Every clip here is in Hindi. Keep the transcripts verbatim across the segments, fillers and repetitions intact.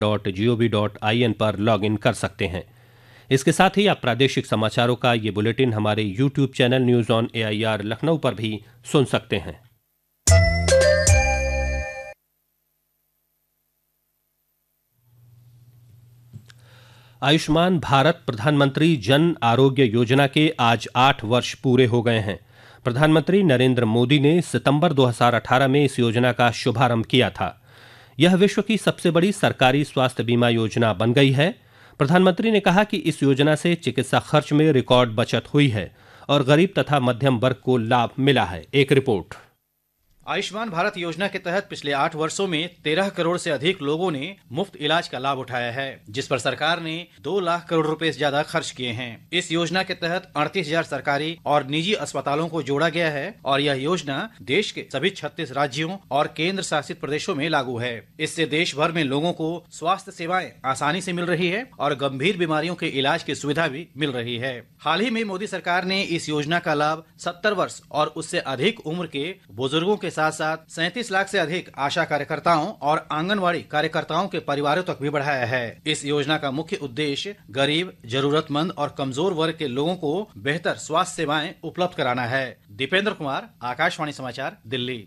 Dot G O V dot I N पर लॉग इन कर सकते हैं। इसके साथ ही आप प्रादेशिक समाचारों का ये बुलेटिन हमारे YouTube channel news on A I R Lucknow पर भी सुन सकते हैं। आयुष्मान भारत प्रधानमंत्री जन आरोग्य योजना के आज आठ वर्ष पूरे हो गए हैं। प्रधानमंत्री नरेंद्र मोदी ने सितंबर दो हज़ार अठारह में इस योजना का शुभारंभ किया था। यह विश्व की सबसे बड़ी सरकारी स्वास्थ्य बीमा योजना बन गई है। प्रधानमंत्री ने कहा कि इस योजना से चिकित्सा खर्च में रिकॉर्ड बचत हुई है और गरीब तथा मध्यम वर्ग को लाभ मिला है। एक रिपोर्ट। आयुष्मान भारत योजना के तहत पिछले आठ वर्षों में तेरह करोड़ से अधिक लोगों ने मुफ्त इलाज का लाभ उठाया है, जिस पर सरकार ने दो लाख करोड़ रुपए से ज्यादा खर्च किए हैं। इस योजना के तहत अड़तीस हजार सरकारी और निजी अस्पतालों को जोड़ा गया है और यह योजना देश के सभी छत्तीस राज्यों और केंद्र शासित प्रदेशों में लागू है। इससे देश भर में लोगों को स्वास्थ्य सेवाएं आसानी से मिल रही है और गंभीर बीमारियों के इलाज की सुविधा भी मिल रही है। हाल ही में मोदी सरकार ने इस योजना का लाभ सत्तर वर्ष और उससे अधिक उम्र के बुजुर्गों के साथ साथ सैंतीस लाख से अधिक आशा कार्यकर्ताओं और आंगनवाड़ी कार्यकर्ताओं के परिवारों तक भी बढ़ाया है। इस योजना का मुख्य उद्देश्य गरीब, जरूरतमंद और कमजोर वर्ग के लोगों को बेहतर स्वास्थ्य सेवाएं उपलब्ध कराना है। दीपेंद्र कुमार, आकाशवाणी समाचार, दिल्ली।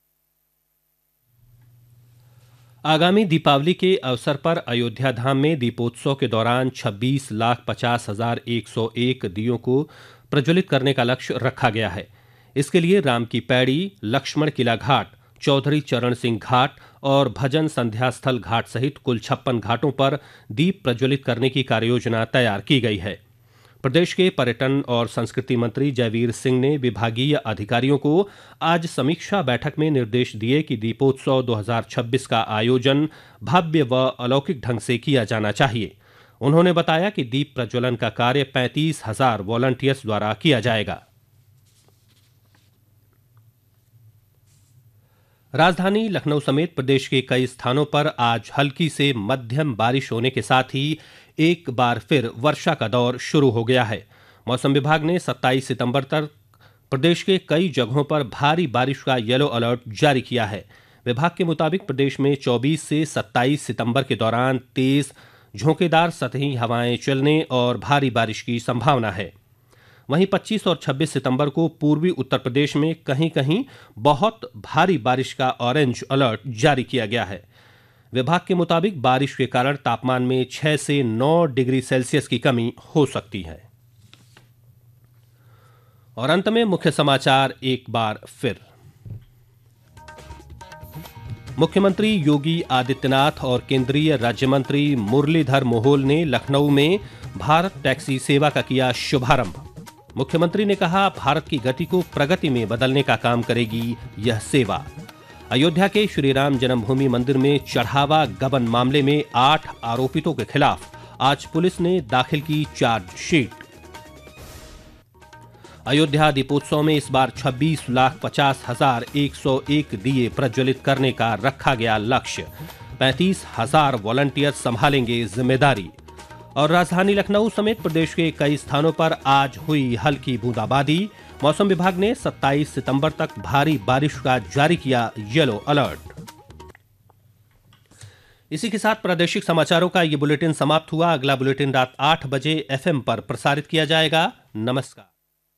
आगामी दीपावली के अवसर पर अयोध्या धाम में दीपोत्सव के दौरान छब्बीस लाख पचास हजार एक सौ एक दियों को प्रज्वलित करने का लक्ष्य रखा गया है। इसके लिए राम की पैड़ी, लक्ष्मण किला घाट, चौधरी चरण सिंह घाट और भजन संध्या स्थल घाट सहित कुल छप्पन घाटों पर दीप प्रज्वलित करने की कार्ययोजना तैयार की गई है। प्रदेश के पर्यटन और संस्कृति मंत्री जयवीर सिंह ने विभागीय अधिकारियों को आज समीक्षा बैठक में निर्देश दिए कि दीपोत्सव दो हज़ार छब्बीस का आयोजन भव्य व अलौकिक ढंग से किया जाना चाहिए। उन्होंने बताया कि दीप प्रज्वलन का कार्य पैंतीस हजार वॉलंटियर्स द्वारा किया जाएगा। राजधानी लखनऊ समेत प्रदेश के कई स्थानों पर आज हल्की से मध्यम बारिश होने के साथ ही एक बार फिर वर्षा का दौर शुरू हो गया है। मौसम विभाग ने सत्ताईस सितंबर तक प्रदेश के कई जगहों पर भारी बारिश का येलो अलर्ट जारी किया है। विभाग के मुताबिक प्रदेश में चौबीस से सत्ताईस सितंबर के दौरान तेज झोंकेदार सतही हवाएं चलने और भारी बारिश की संभावना है। वहीं पच्चीस और छब्बीस सितंबर को पूर्वी उत्तर प्रदेश में कहीं कहीं बहुत भारी बारिश का ऑरेंज अलर्ट जारी किया गया है। विभाग के मुताबिक बारिश के कारण तापमान में छह से नौ डिग्री सेल्सियस की कमी हो सकती है। और अंत में मुख्य समाचार एक बार फिर। मुख्यमंत्री योगी आदित्यनाथ और केंद्रीय राज्य मंत्री मुरलीधर मोहोल ने लखनऊ में भारत टैक्सी सेवा का किया शुभारंभ। मुख्यमंत्री ने कहा, भारत की गति को प्रगति में बदलने का काम करेगी यह सेवा। अयोध्या के श्री राम जन्मभूमि मंदिर में चढ़ावा गबन मामले में आठ आरोपितों के खिलाफ आज पुलिस ने दाखिल की चार्जशीट। अयोध्या दीपोत्सव में इस बार छब्बीस लाख पचास हजार एक सौ एक दिए प्रज्वलित करने का रखा गया लक्ष्य। पैंतीस हजार वॉलंटियर संभालेंगे जिम्मेदारी। और राजधानी लखनऊ समेत प्रदेश के कई स्थानों पर आज हुई हल्की बूंदाबांदी। मौसम विभाग ने सत्ताईस सितंबर तक भारी बारिश का जारी किया येलो अलर्ट। इसी के साथ प्रादेशिक समाचारों का ये बुलेटिन समाप्त हुआ। अगला बुलेटिन रात आठ बजे एफएम पर प्रसारित किया जाएगा। नमस्कार।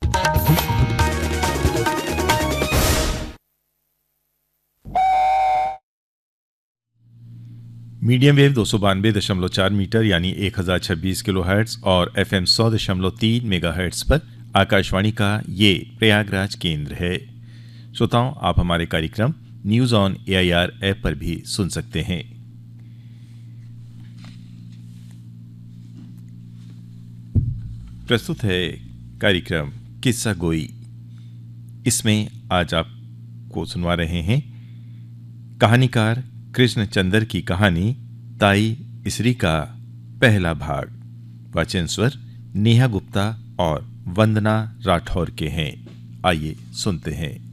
मीडियम वेव दो सौ बानवे दशमलव चार मीटर यानी एक हजार छब्बीस किलो हर्ट्ज और एफ एम सौ दशमलव तीन मेगा हर्ट्ज पर आकाशवाणी का ये प्रयागराज केंद्र है। श्रोताओं, आप हमारे कार्यक्रम news on A I R app पर भी सुन सकते हैं। प्रस्तुत है कार्यक्रम किस्सा गोई। इसमें आज आपको सुनवा रहे हैं कहानीकार कृष्ण चंदर की कहानी ताई इसरी का पहला भाग। वाचन स्वर नेहा गुप्ता और वंदना राठौर के हैं। आइए सुनते हैं।